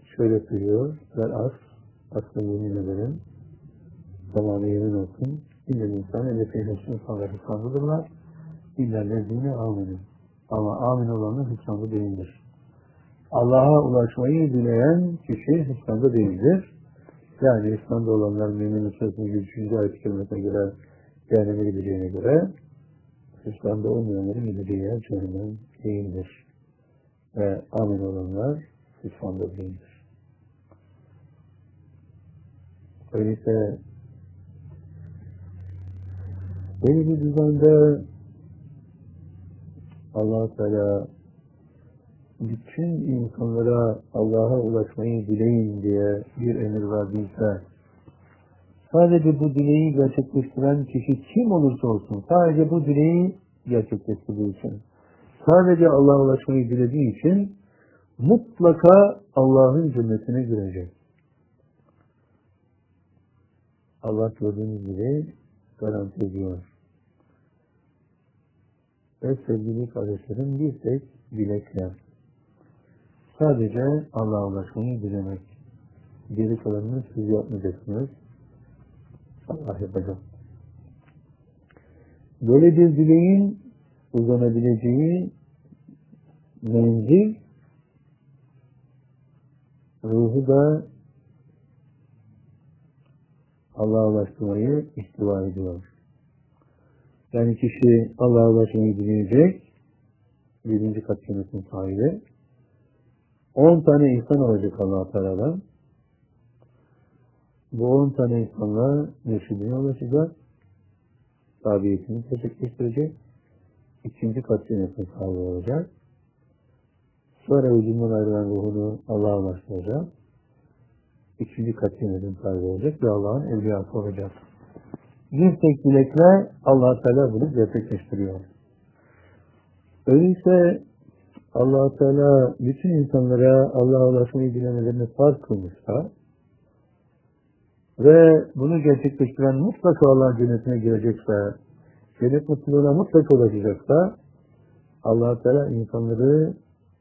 şöyle söylüyor. Vel as, aslında yemin ederim. Zamanı yemin olsun. İllel insan elefi insanlar hüsnandadırlar. İllellezine aminin. Ama amin olanlar hüsnanda değildir. Allah'a ulaşmayı dileyen kişi hüsnanda değildir. Yani hüsnanda olanlar Mü'min Suresi'nin 103. ayet-i kerimesine göre cehenneme gideceğine göre hüsnanda olmayanların gideceği yer cehennem değildir. Ve amin olanlar hüsnanda değildir. Öyleyse böyle bir düzende Allah-u Teala bütün insanlara Allah'a ulaşmayı dileyin diye bir emir verdiyse, sadece bu dileği gerçekleştiren kişi kim olursa olsun, sadece bu dileği gerçekleştirdiği için, sadece Allah'a ulaşmayı dilediği için mutlaka Allah'ın cennetine girecek. Allah gördüğünüz gibi garanti ediyor. Ve sevgili kardeşlerim, bir tek dilekler. Sadece Allah'a ulaşmayı dilemek. Geri kalanını siz yapmayacaksınız. Allah yapacak. Böyle bir dileğin uzanabileceği menzil, ruhu da Allah'a ulaşmayı ihtiva ediyor. Yani kişi Allah'a ulaşmayı dileyecek, 1. kat cennetin sahibi, 10 tane insan alacak Allah-u Teala'dan. Bu 10 tane insanla mürşidine ulaşacak, tabiyetini gerçekleştirecek, 2. kat cennetin sahibi olacak. Sonra vücudundan ayrılan ruhunu Allah'a ulaştıracak, 2. kat cennetin sahibi olacak ve Allah'ın evliyası olacak. Bir tek dilekle Allah-u Teala bunu gerçekleştiriyor. Öyleyse Allah-u Teala bütün insanlara Allah'a ulaşmayı dilemelerini farz kılmışsa ve bunu gerçekleştiren mutlaka Allah'ın cennetine girecekse, cennet mutluluğuna mutlaka ulaşacaksa, Allah-u Teala insanları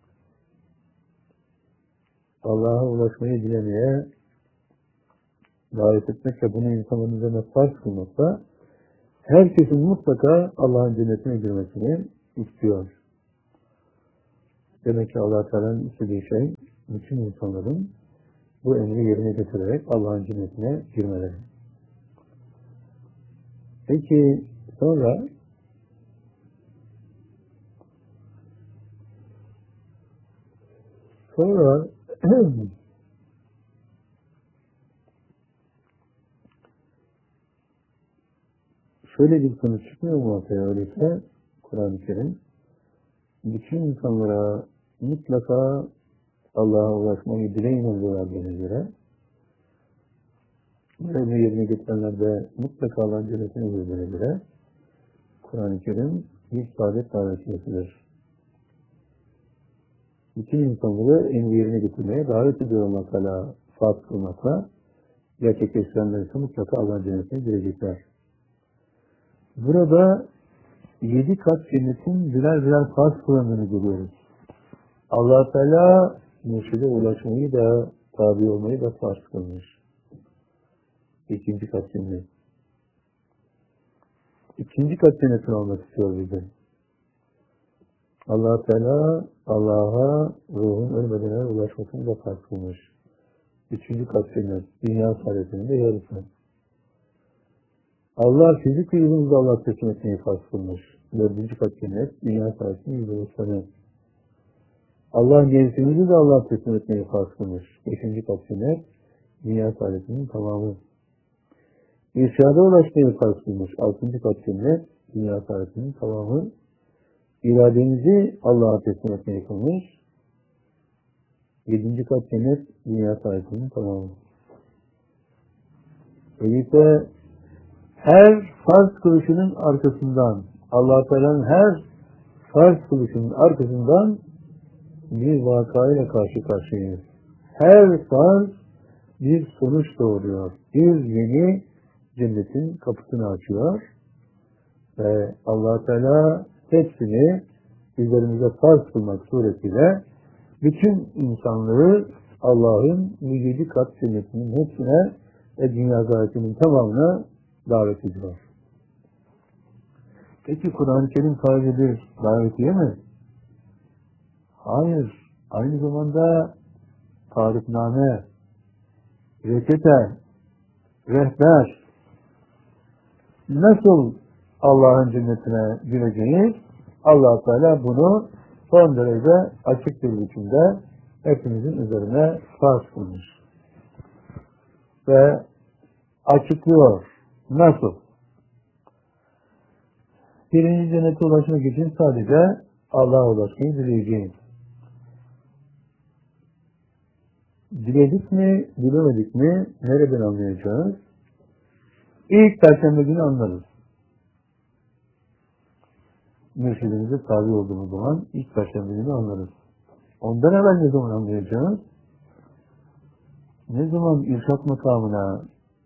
Allah'a ulaşmayı dilemeye davet etmek ve bunu insanların üzerine farz kılmakta, herkesin mutlaka Allah'ın cennetine girmesini istiyor. Demek ki Allah-u Teala'nın istediği şey, bütün insanların bu emri yerine getirerek Allah'ın cennetine girmeleri. Peki sonra şöyle bir sonuç çıkmıyor mu ortaya? Öyleyse Kur'an-ı Kerim bütün insanlara mutlaka Allah'a ulaşmayı dileyin verdiğine göre bu emri yerine getirenler de mutlaka Allah'ın cennetine girdiğine göre Kur'an-ı Kerim bir saadet davetiyesidir. Bütün insanları emri yerine getirmeye davet ediyor olmakla, farz kılmakla, gerçekleştirenler ise mutlaka Allah'ın cennetine girecekler. Burada 7 kat cennetin birer birer farz kılandığını görüyoruz. Allah-u Teala mürşide ulaşmayı da, tabi olmayı da farz kılmış. 2. kat cennet. 2. kat cennetini almak istiyor bize. Allah-u Teala Allah'a ruhun ölmeden ulaşmasını da farz kılmış. 3. kat cennet, dünya saadetinin de yarısı. Allah fizik ruhumuzu Allah teslim etmeyi farz kılmış. 4. kat cennet, dünya saadetinin %90'ı. Allah gençliğimizi de Allah teslim etmeyi farz kılmış. 5. kat cennet, dünya saadetinin tamamı. İrşada ulaşmayı farz kılmış. 6. kat cennet, dünya saadetinin tamamı. İrademizi Allah'a teslim etmeyi kılmış. 7. kat cennet, dünya saadetinin tamamı. Öyleyse her farz kılışının arkasından, Allah-u Teala'nın her farz kılışının arkasından bir vakayla karşı karşıyayız. Her farz bir sonuç doğuruyor. Bir yeni cennetin kapısını açıyor ve Allah-u Teala hepsini üzerimize farz kılmak suretiyle bütün insanlığı Allah'ın bu 7 kat cennetinin hepsine ve dünya zahiretinin tamamına davet ediyor. Peki Kur'an-ı Kerim sadece bir davetiye mi? Hayır. Aynı zamanda tarifname, reçete, rehber, nasıl Allah'ın cennetine gireceğiz? Allah Teala bunu son derece açık bir biçimde hepimizin üzerine farz kılmış. Ve açıklıyor. Nasıl? Birinci cennete ulaşmak için sadece Allah'a ulaşmayı dileyeceğiz. Diledik mi, dilemedik mi, nereden anlayacağız? İlk Perşembe günü anlarız. Mürşidimize tabi olduğumuz zaman ilk Perşembe günü anlarız. Ondan evvel ne zaman anlayacağız? Ne zaman irşat makamına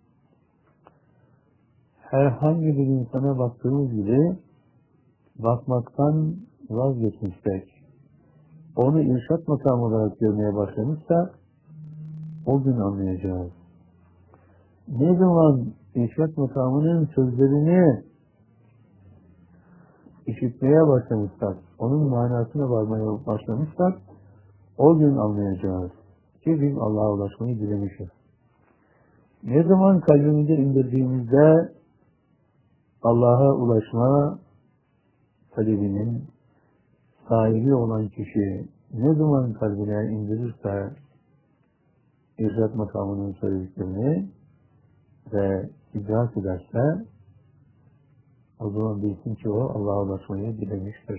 herhangi bir insana baktığımız gibi bakmaktan vazgeçmişsek, onu irşat makamı olarak görmeye başlamışsak o gün anlayacağız. Ne zaman irşat makamının sözlerini işitmeye başlamışsak, onun manasına varmaya başlamışsak o gün anlayacağız ki biz Allah'a ulaşmayı dilemişiz. Ne zaman kalbimize indirdiğimizde Allah'a ulaşma talebinin sahibi olan kişi ne zaman kalbine indirirse irşat makamının söylediklerini ve idrak ederse o zaman bilsin ki o Allah'a ulaşmayı dilemiştir.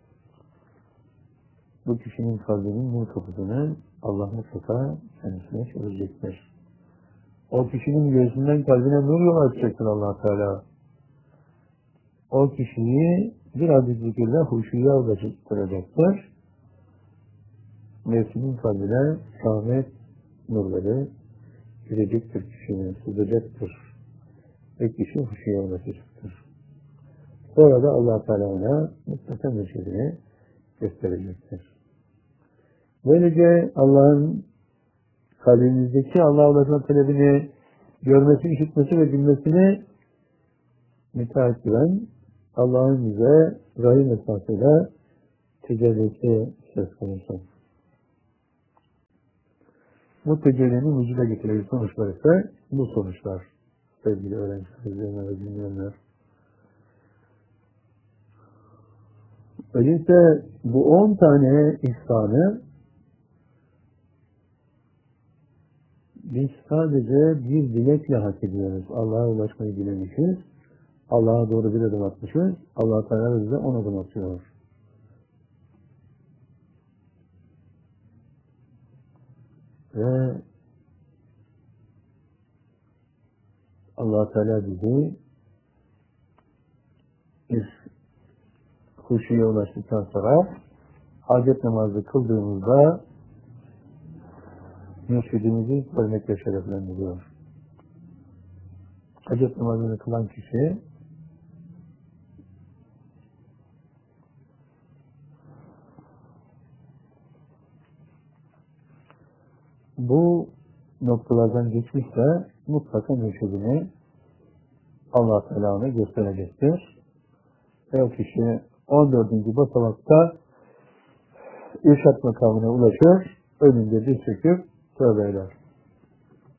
Bu kişinin kalbinin nur kapısını Allah mutlaka kendisine çevirecektir. O kişinin gözünden kalbine nur yol açacaktır Allah Teala. O kişiyi birazcık zikirle huşuya ulaştıracaktır. Nefsinin kalbine rahmet nurları girecektir kişinin, sızacaktır. Ve kişi huşuya ulaşacaktır. Sonra da Allah Teala ona mutlaka mürşidini gösterecektir. Böylece Allah'ın kalbimizdeki Allah'a ulaşma talebini görmesi, işitmesi ve bilmesini müteakkiben Allah'ın bize rahim esasıyla tecellisi söz konusu. Bu tecellinin vücuda getiren sonuçlar ise bu sonuçlar. Sevgili öğrenciler ve dinleyenler. Öyleyse bu 10 tane ihsanı biz sadece bir dilekle hak ediyoruz. Allah'a ulaşmayı dilemişiz. Allah'a doğru bir adım atmışız. Allah Teala bize 10 adım atıyor. Ve Allah Teala bizi bir huşuya ulaştıktan sonra hacet namazı kıldığımızda mürşidimizi görmekle şereflendiriyor. Hacet namazını kılan kişi bu noktalardan geçmişse mutlaka mürşidini Allah Teala ona gösterecektir. Ve o kişi 14. basamakta irşat makamına ulaşır, önünde diz çöküp tövbe eder.